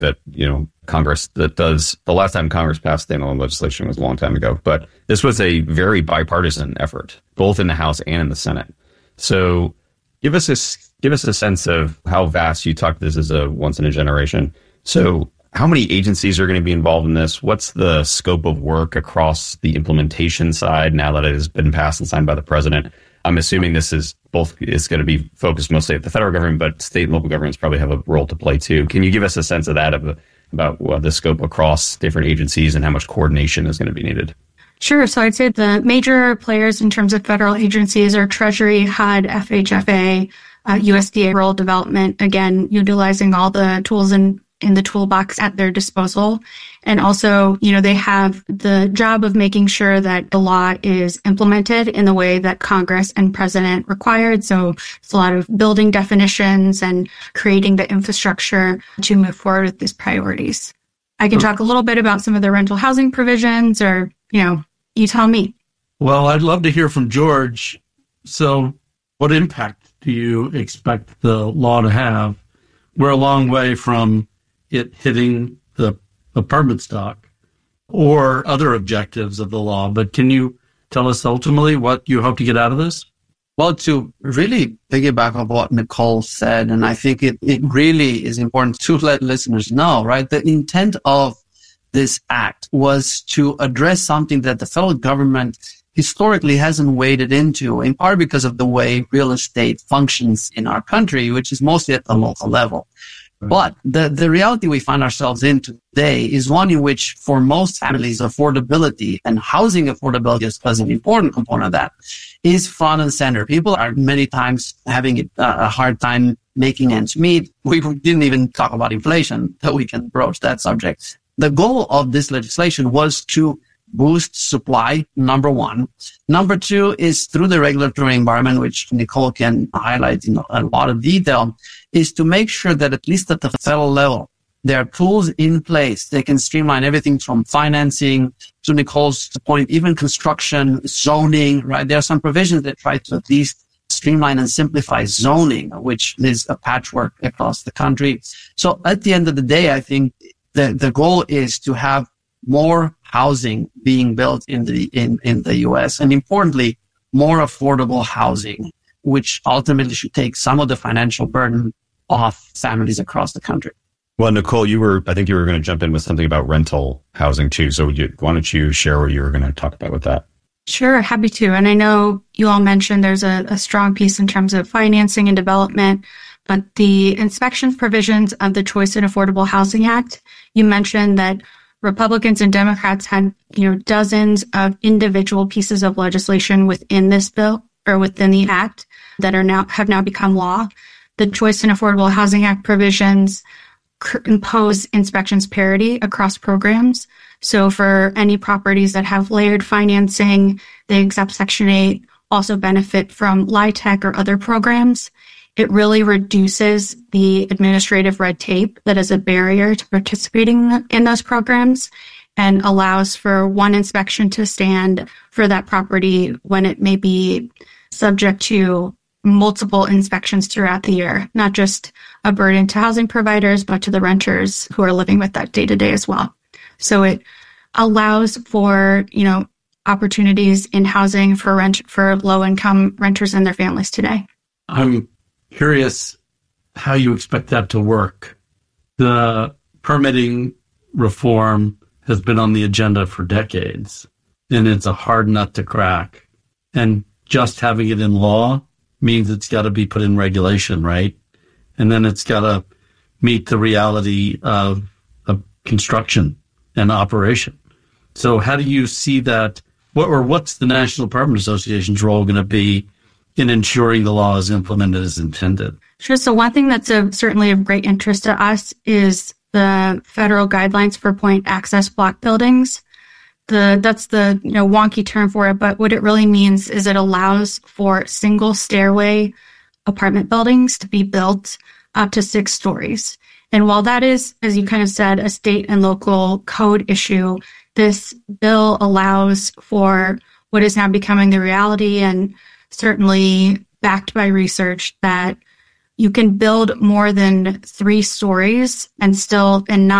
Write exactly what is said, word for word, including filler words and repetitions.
that, you know, Congress that does, the last time Congress passed standalone legislation was a long time ago, but this was a very bipartisan effort, both in the House and in the Senate. So give us a, give us a sense of how vast, you talked this as a once in a generation. So how many agencies are going to be involved in this? What's the scope of work across the implementation side now that it has been passed and signed by the president? I'm assuming this is both is going to be focused mostly at the federal government, but state and local governments probably have a role to play too. Can you give us a sense of that, of, about what the scope across different agencies and how much coordination is going to be needed? Sure. So I'd say the major players in terms of federal agencies are Treasury, H U D, F H F A, uh, U S D A Rural Development, again, utilizing all the tools in, in the toolbox at their disposal. And also, you know, they have the job of making sure that the law is implemented in the way that Congress and President required. So it's a lot of building definitions and creating the infrastructure to move forward with these priorities. I can talk a little bit about some of the rental housing provisions, or, you know, you tell me. Well, I'd love to hear from George. So what impact do you expect the law to have? We're a long way from it hitting the apartment stock or other objectives of the law, but can you tell us ultimately what you hope to get out of this? Well, to really piggyback on what Nicole said, and I think it, it really is important to let listeners know, right? The intent of this act was to address something that the federal government historically hasn't waded into, in part because of the way real estate functions in our country, which is mostly at the local level. But the, the reality we find ourselves in today is one in which, for most families, affordability and housing affordability is, is an important component of that, is front and center. People are many times having a hard time making ends meet. We didn't even talk about inflation, that we can broach that subject. The goal of this legislation was to boost supply, number one. Number two is through the regulatory environment, which Nicole can highlight in a lot of detail, is to make sure that at least at the federal level, there are tools in place that can streamline everything from financing to Nicole's point, even construction, zoning, right? There are some provisions that try to at least streamline and simplify zoning, which is a patchwork across the country. So at the end of the day, I think the, the goal is to have more housing being built in the, in, in the U S, and importantly, more affordable housing, which ultimately should take some of the financial burden off families across the country. Well, Nicole, you were, I think you were going to jump in with something about rental housing too. So you, why don't you share what you were going to talk about with that? Sure, happy to. And I know you all mentioned there's a, a strong piece in terms of financing and development, but the inspections provisions of the Choice and Affordable Housing Act, you mentioned that Republicans and Democrats had, you know, dozens of individual pieces of legislation within this bill or within the act that are now have now become law. The Choice and Affordable Housing Act provisions impose inspections parity across programs. So for any properties that have layered financing, they accept Section eight, also benefit from LIHTC or other programs. It really reduces the administrative red tape that is a barrier to participating in those programs and allows for one inspection to stand for that property when it may be subject to multiple inspections throughout the year, not just a burden to housing providers, but to the renters who are living with that day to day as well. So it allows for, you know, opportunities in housing for rent for low income renters and their families today. I'm curious how you expect that to work. The permitting reform has been on the agenda for decades, and it's a hard nut to crack. And just having it in law means it's got to be put in regulation, right? And then it's got to meet the reality of, of construction and operation. So how do you see that? What, or what's the National Apartment Association's role going to be in ensuring the law is implemented as intended? Sure. So one thing that's a, certainly of great interest to us is the federal guidelines for point access block buildings. The that's the you know wonky term for it, but what it really means is it allows for single stairway apartment buildings to be built up to six stories. And while that is, as you kind of said, a state and local code issue, this bill allows for what is now becoming the reality and certainly backed by research that you can build more than three stories and still and not